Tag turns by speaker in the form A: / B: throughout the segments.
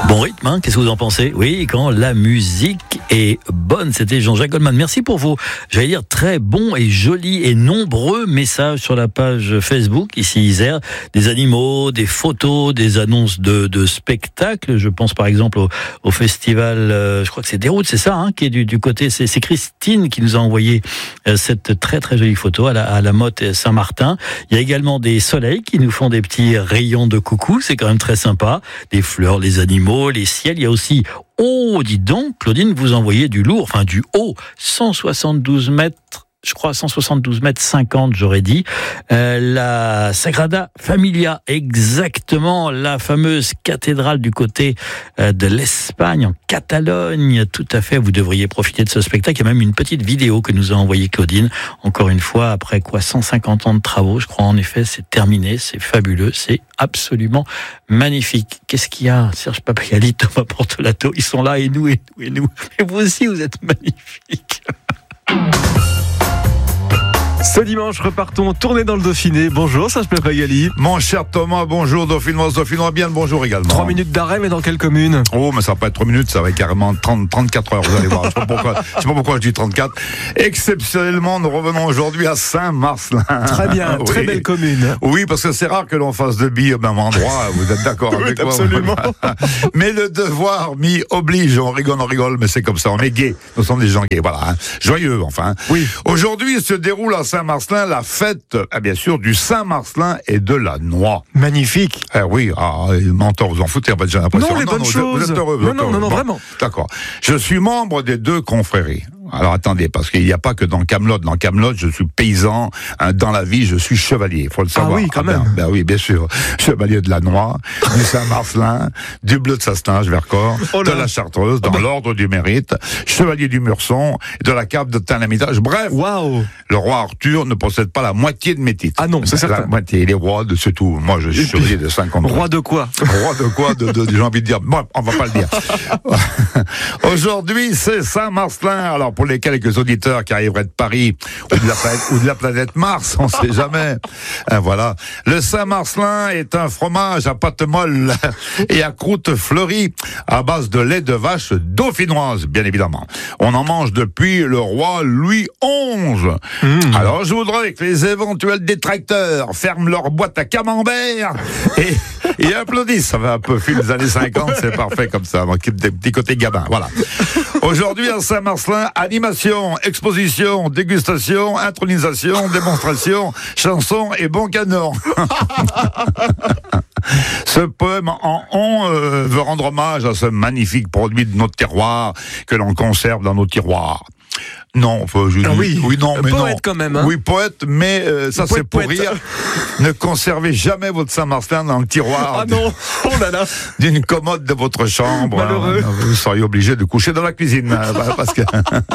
A: Bon rythme, hein, qu'est-ce que vous en pensez? Oui, quand la musique est bonne. C'était Jean-Jacques Goldman. Merci pour vos, j'allais dire, très bons et jolis et nombreux messages sur la page Facebook, ici Isère. Des animaux, des photos, des annonces de spectacles. Je pense par exemple au festival, je crois que c'est Déroute, c'est ça, hein, qui est du côté, c'est Christine qui nous a envoyé cette très très jolie photo à la Motte Saint-Martin. Il y a également des soleils qui nous font des petits rayons de coucou, c'est quand même très sympa. Des fleurs, les animaux, les ciels. Il y a aussi, oh, dis donc, Claudine, vous envoyez du lourd, enfin du haut, 172 mètres. Je crois 172 mètres 50, j'aurais dit. La Sagrada Familia, exactement, la fameuse cathédrale du côté de l'Espagne, en Catalogne. Tout à fait, vous devriez profiter de ce spectacle. Il y a même une petite vidéo que nous a envoyée Claudine. Encore une fois, après 150 ans de travaux, je crois en effet, c'est terminé, c'est fabuleux, c'est absolument magnifique. Qu'est-ce qu'il y a? Serge Papayali, Thomas Portolato, ils sont là, et nous. Et vous aussi, vous êtes magnifiques.
B: Ce dimanche, repartons tourner dans le Dauphiné. Bonjour Serge Papayali.
C: Mon cher Thomas, bonjour Dauphinoise, Dauphinois, bien le bonjour également.
B: 3 minutes d'arrêt, mais dans quelle commune?
C: Oh, mais ça va pas être 3 minutes, ça va être carrément 34 heures, vous allez voir. Je sais pas pourquoi je dis 34. Exceptionnellement, nous revenons aujourd'hui à Saint-Marcelin.
B: Très bien,
C: oui.
B: Très belle commune.
C: Oui, parce que c'est rare que l'on fasse de billes au même endroit, vous êtes d'accord
B: oui,
C: avec moi?
B: Absolument.
C: Mais le devoir m'y oblige, on rigole, mais c'est comme ça, on est gays. Nous sommes des gens gays, voilà, hein. Joyeux, enfin.
B: Oui.
C: Aujourd'hui se déroule à Saint-Marcelin la fête, bien sûr, du Saint-Marcelin et de la noix.
B: Magnifique.
C: Oui, mentor, vous en foutez, j'ai l'impression.
B: Non, les bonnes choses.
C: Vous êtes heureux.
B: Non, vraiment.
C: D'accord. Je suis membre des 2 confréries. Alors attendez, parce qu'il n'y a pas que dans Camelot. Dans Camelot, je suis paysan. Dans la vie, je suis chevalier. Il faut le savoir.
B: Ah oui, quand même.
C: Ben oui, bien sûr. Chevalier de la Noix, du Saint-Marcelin, du Bleu de Sassenage, Vercors, de la Chartreuse, dans l'ordre du mérite, chevalier du Murson, de la Cave de Tain-l'Amitage. Bref,
B: waouh.
C: Le roi Arthur ne possède pas la moitié de mes titres.
B: Ah non, c'est certain.
C: La moitié, il est roi de c'est tout. Moi, je suis chevalier de 50 ans.
B: Roi de quoi?
C: Roi de quoi? J'ai envie de dire. Bon, on va pas le dire. Aujourd'hui, c'est Saint-Marcelin. Alors, pour les quelques auditeurs qui arriveraient de Paris ou de la planète Mars, on sait jamais. Voilà. Le Saint-Marcelin est un fromage à pâte molle et à croûte fleurie à base de lait de vache dauphinoise, bien évidemment. On en mange depuis le roi Louis XI. Alors, je voudrais que les éventuels détracteurs ferment leur boîte à camembert et applaudissent. Ça va un peu fil des années 50, c'est parfait comme ça. Donc, des petits côtés gabins, voilà. Aujourd'hui, à Saint-Marcelin, animation, exposition, dégustation, intronisation, démonstration, chanson et bon canon. Ce poème en on veut rendre hommage à ce magnifique produit de notre terroir que l'on conserve dans nos tiroirs. Non, oui, non, mais
B: poète
C: non.
B: Quand même, hein.
C: Oui, poète, mais ça c'est pour
B: poète.
C: rire. Ne conservez jamais votre Saint-Marcelin dans le tiroir.
B: Ah non, oh là là.
C: D'une commode de votre chambre.
B: Malheureux.
C: Vous seriez obligé de coucher dans la cuisine, parce que.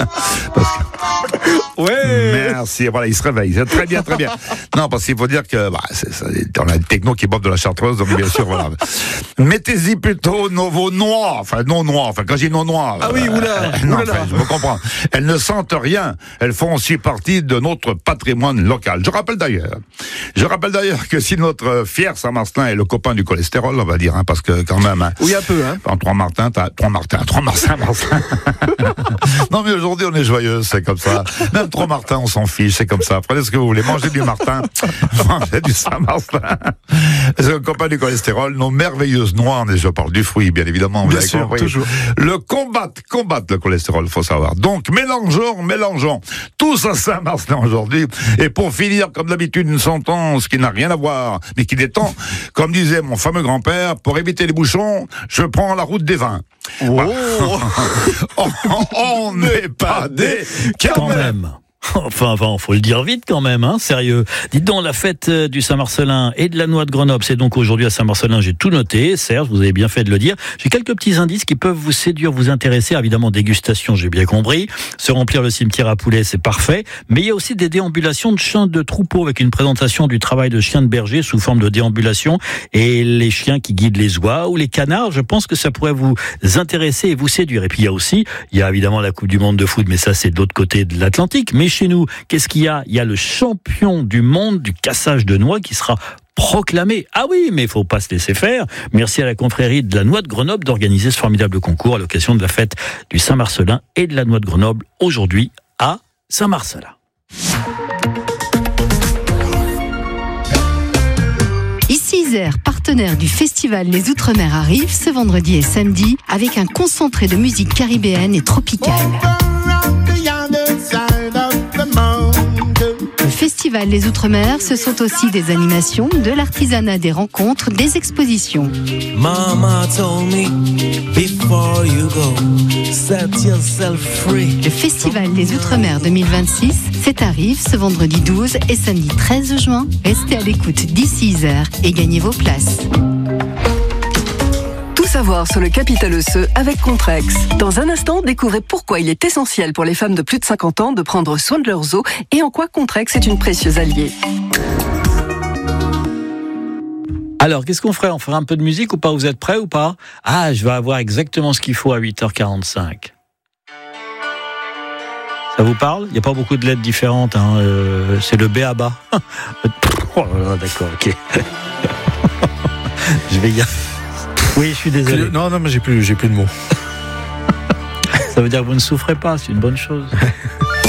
B: Ouais.
C: Merci. Voilà, il se réveille. C'est très bien, très bien. Non, parce qu'il faut dire que on a des technos qui boivent de la Chartreuse, donc bien sûr, voilà. Mettez-y plutôt vos noix, quand j'ai nos noix.
B: Ah oui, oula.
C: Non,
B: oula.
C: je me comprends. Elles ne sentent rien. Elles font aussi partie de notre patrimoine local. Je rappelle d'ailleurs que si notre fier Saint-Marcelin est le copain du cholestérol, on va dire, parce que quand même.
B: Oui, un peu, hein.
C: En 3 Martin. Non, mais aujourd'hui, on est joyeux, c'est comme ça. Même 3 Martin, on s'en fiche, c'est comme ça. Prenez ce que vous voulez. Mangez du Martin, mangez du Saint-Marcelin. C'est le copain du cholestérol. Nos merveilleuses noix, je parle du fruit, bien évidemment.
B: Bien sûr, toujours.
C: Le combattre le cholestérol, faut savoir. Donc, mélangeons. Tous à Saint-Marcelin aujourd'hui. Et pour finir, comme d'habitude, une sentence qui n'a rien à voir, mais qui détend. Comme disait mon fameux grand-père, pour éviter les bouchons, je prends la route des vins.
B: Oh.
C: Voilà. On n'est pas des
A: Quand même. Enfin, faut le dire vite quand même, hein, sérieux. Dites donc, la fête du Saint-Marcelin et de la noix de Grenoble, c'est donc aujourd'hui à Saint-Marcelin, j'ai tout noté. Serge, vous avez bien fait de le dire. J'ai quelques petits indices qui peuvent vous séduire, vous intéresser. Évidemment, dégustation, j'ai bien compris. Se remplir le cimetière à poulets, c'est parfait. Mais il y a aussi des déambulations de chiens de troupeau avec une présentation du travail de chiens de berger sous forme de déambulation et les chiens qui guident les oies ou les canards. Je pense que ça pourrait vous intéresser et vous séduire. Et puis il y a évidemment la Coupe du Monde de foot, mais ça c'est de l'autre côté de l'Atlantique. Mais chez nous, qu'est-ce qu'il y a? Il y a le champion du monde du cassage de noix qui sera proclamé. Ah oui, mais il faut pas se laisser faire. Merci à la confrérie de la Noix de Grenoble d'organiser ce formidable concours à l'occasion de la fête du Saint-Marcellin et de la Noix de Grenoble aujourd'hui à Saint-Marcellin.
D: Ici Isère, partenaire du festival Les Outre-mer, arrive ce vendredi et samedi avec un concentré de musique caribéenne et tropicale. Le festival Les Outre-mer, ce sont aussi des animations, de l'artisanat, des rencontres, des expositions.
E: Mama told me before you go, set yourself free.
D: Le festival Les Outre-mer 2026, c'est arrive ce vendredi 12 et samedi 13 juin. Restez à l'écoute d'ici Isère et gagnez vos places.
F: Tout savoir sur le capital osseux avec Contrex. Dans un instant, découvrez pourquoi il est essentiel pour les femmes de plus de 50 ans de prendre soin de leurs os et en quoi Contrex est une précieuse alliée.
A: Alors, qu'est-ce qu'on ferait ? On ferait un peu de musique ou pas ? Vous êtes prêts ou pas ? Ah, je vais avoir exactement ce qu'il faut à 8h45. Ça vous parle ? Il n'y a pas beaucoup de lettres différentes. Hein. C'est le B.A.B.A. Oh là là, d'accord, ok. Je vais y aller. Oui, je suis désolé.
B: Non, mais j'ai plus de mots.
A: Ça veut dire que vous ne souffrez pas, c'est une bonne chose.